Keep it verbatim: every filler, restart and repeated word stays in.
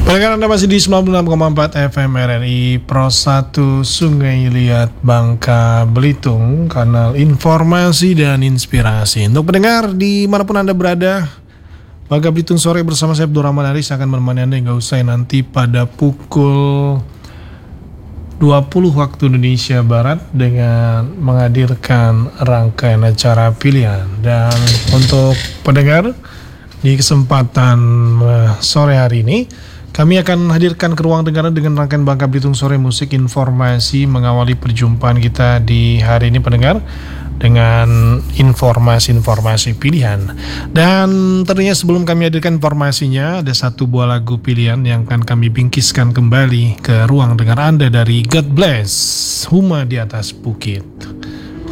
Pendengar Anda masih di sembilan puluh enam koma empat F M R R I Pro satu Sungai Liat Bangka Belitung, kanal informasi dan inspirasi. Untuk pendengar dimanapun Anda berada, Bangka Belitung Sore bersama saya Abdul Rahman Aris akan menemani Anda hingga usai nanti pada pukul dua puluh waktu Indonesia Barat dengan menghadirkan rangkaian acara pilihan. Dan untuk pendengar di kesempatan uh, sore hari ini, kami akan hadirkan ke ruang dengaran dengan rangkaian Bangka Belitung Sore Musik Informasi mengawali perjumpaan kita di hari ini pendengar dengan informasi-informasi pilihan. Dan tentunya sebelum kami hadirkan informasinya, ada satu buah lagu pilihan yang akan kami bingkiskan kembali ke ruang dengar Anda dari God Bless, Huma di Atas Bukit.